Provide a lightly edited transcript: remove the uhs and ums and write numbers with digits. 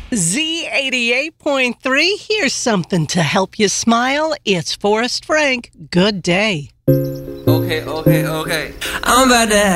Z88.3, here's something to help you smile. It's Forrest Frank. Good day. Okay. I'm about to